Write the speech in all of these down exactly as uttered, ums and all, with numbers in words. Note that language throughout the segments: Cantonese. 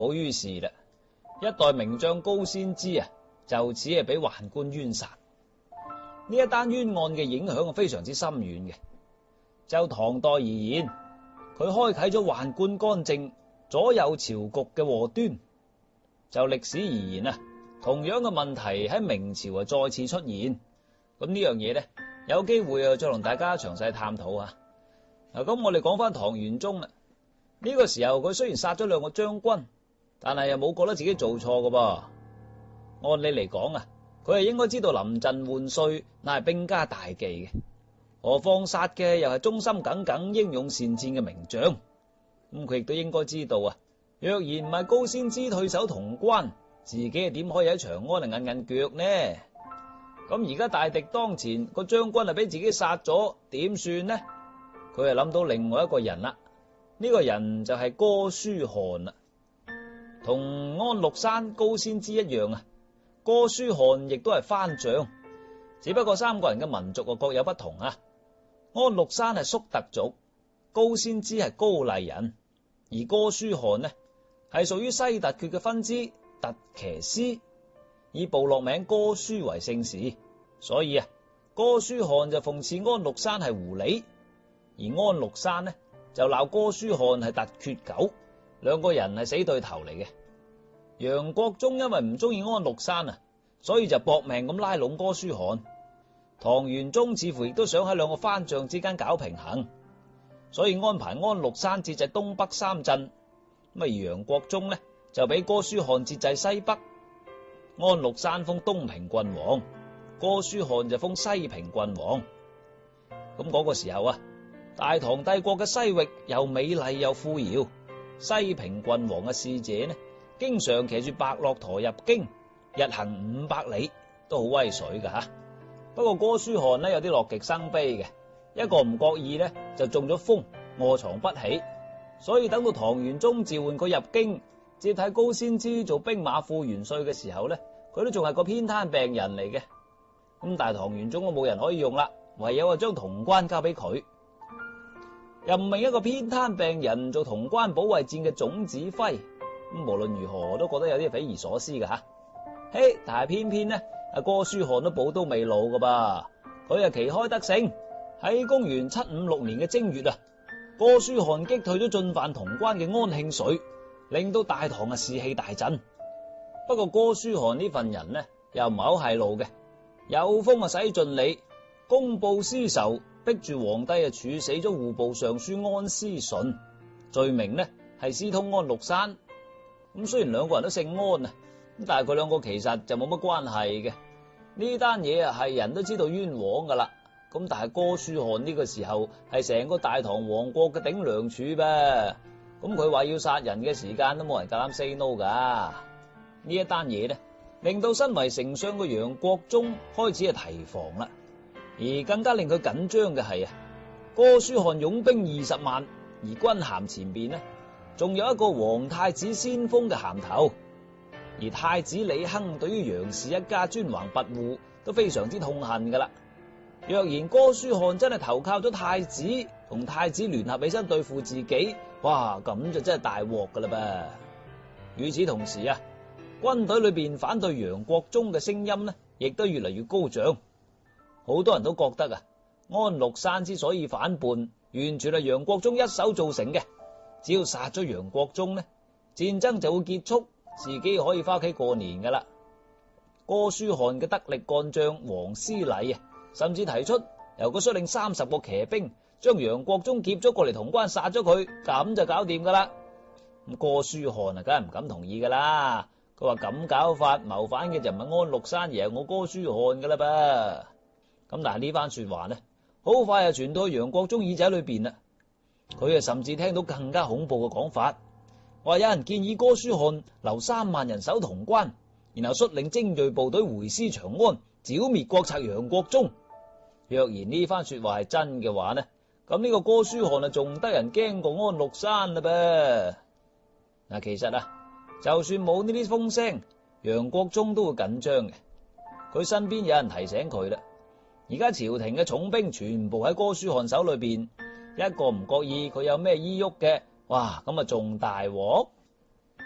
好於是啦，一代名將高仙芝啊，就此係俾宦官冤殺。呢一單冤案嘅影響係非常之深遠嘅。就唐代而言，佢開啟咗宦官干政、左右朝局嘅禍端。就歷史而言啊，同樣嘅問題喺明朝啊再次出現。咁呢樣嘢呢，有機會啊再同大家詳細探討啊。嗱，咁我哋講翻唐玄宗啦。呢個時候佢雖然殺咗兩個將軍，但係又冇覺得自己做錯㗎噃。按理嚟講啊，佢係應該知道臨陣換帥乃係兵家大忌嘅，何況殺嘅又係忠心耿耿、英勇善戰嘅名將。咁佢亦都應該知道啊，若然唔係高仙芝退守潼關，自己係點可以喺長安嚟韌韌腳呢？咁而家大敵當前，個將軍係俾自己殺咗，點算呢？佢係諗到另外一個人啦。呢個人就係哥舒翰啦，同安祿山、高仙芝一樣啊。哥舒翰亦都係番將，只不過三個人嘅民族各有不同啊。安祿山係粟特族，高仙芝係高麗人，而哥舒翰呢係屬於西突厥嘅分支突騎師，以部落名哥舒為姓氏，所以啊，哥舒翰就諷刺安祿山係狐狸，而安祿山呢就鬧哥舒翰係突厥狗，兩個人係死對頭嚟嘅。楊國忠因為唔中意安祿山啊，所以就搏命咁拉攏哥舒翰。唐玄宗似乎亦都想喺兩個番將之間搞平衡，所以安排安祿山節制東北三鎮，咁啊楊國忠呢就俾哥舒翰節制西北。安祿山封東平郡王，哥舒翰就封西平郡王。咁嗰個時候啊，大唐帝國嘅西域又美麗又富饒，西平郡王嘅使者呢，經常騎住白駱駝入京，日行五百里，都好威水噶吓。不過哥舒翰呢有啲樂極生悲嘅，一個唔覺意呢就中咗風，臥床不起，所以等到唐玄宗召喚佢入京接替高仙芝做兵馬副元帥嘅時候呢，佢都仲係個偏癱病人嚟嘅。咁但係唐玄宗都冇人可以用啦，唯有啊將潼關交俾佢。任命一個偏癱病人做潼關保衛戰嘅總指揮，咁無論如何都覺得有啲匪夷所思㗎吓。嘿，但係偏偏呢，阿哥舒翰都寶刀未老㗎噃，佢啊旗開得勝。喺公元七五六年嘅正月啊，哥舒翰擊退咗進犯潼關嘅安慶水，令到大唐嘅士氣大振。不過哥舒翰呢份人呢，又唔係好係路嘅，有風啊使盡理，公報私仇，逼住皇帝啊處死咗戶部尚書安思純，罪名呢係私通安祿山。咁雖然兩個人都姓安啊，但係佢兩個其實就冇乜關係嘅。呢單嘢啊係人都知道冤枉噶啦。咁但係哥舒翰呢個時候係成個大唐王國嘅頂梁柱噃，咁佢話要殺人嘅時間都冇人夠膽 say no 噶。呢一單嘢呢，令到身為丞相嘅楊國忠開始係提防啦。而更加令佢緊張嘅係啊，哥舒翰擁兵二十萬，而軍銜前邊呢，仲有一個皇太子先鋒嘅銜頭。而太子李亨對於楊氏一家專橫跋扈都非常之痛恨噶啦。若然哥舒翰真係投靠咗太子，同太子聯合起身對付自己，哇，咁就真係大鑊噶啦噃。與此同時啊，軍隊裏邊反對楊國忠嘅聲音呢，亦都越嚟越高漲。好多人都覺得啊，安祿山之所以反叛，完全係楊國忠一手造成嘅。只要殺咗楊國忠呢，戰爭就會結束，自己可以翻屋企過年噶啦。哥舒翰嘅得力幹將王思禮啊，甚至提出由佢率領三十個騎兵，將楊國忠劫咗過嚟潼關殺咗佢，咁就搞掂噶啦。咁哥舒翰啊，梗係唔敢同意噶啦。佢話咁搞法，謀反嘅就唔係安祿山，而係我哥舒翰噶啦噃。咁但係呢番說話呢，好快就傳到楊國忠耳仔裏邊啦。佢啊甚至聽到更加恐怖嘅講法，話有人建議哥舒翰留三萬人守潼關，然後率領精銳部隊回師長安，剿滅國賊楊國忠。若然呢番說話係真嘅話呢，咁呢個哥舒翰啊仲得人驚過安祿山啦噃。嗱，其實啊，就算冇呢啲風聲，楊國忠都會緊張嘅。佢身邊有人提醒佢啦，而家朝廷嘅重兵全部喺哥舒翰手裏邊，一個唔覺意佢有咩依郁嘅，哇，咁啊仲大鑊。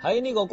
喺呢個